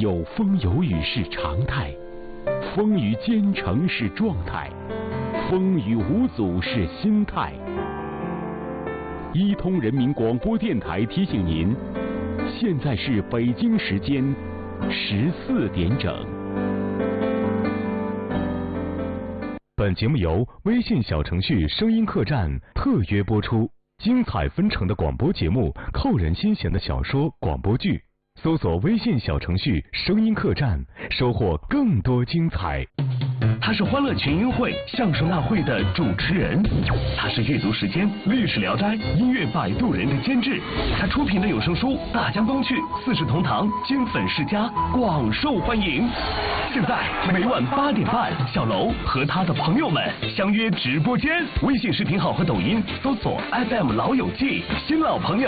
有风有雨是常态，风雨兼程是状态，风雨无阻是心态。一通人民广播电台提醒您，现在是北京时间14点整。 本节目由微信小程序声音客栈特约播出，精彩纷呈的广播节目，扣人心弦的小说、广播剧。搜索微信小程序声音客栈，收获更多精彩。 他是欢乐群英会相声大会的主持人，他是阅读时间历史聊斋音乐摆渡人的监制，他出品的有声书《大江东去》《四世同堂》金粉世家广受欢迎。现在每晚8点半，小楼和他的朋友们相约直播间，微信视频号和抖音搜索 FM 老友记，新老朋友